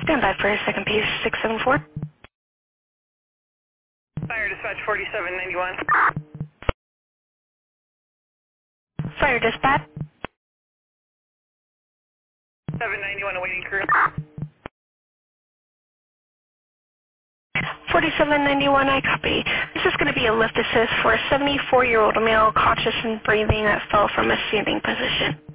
Stand by for a second, piece 674. Fire dispatch 4791. Fire dispatch. 791 awaiting crew. 4791, I copy. This is going to be a lift assist for a 74-year-old male conscious and breathing that fell from a standing position.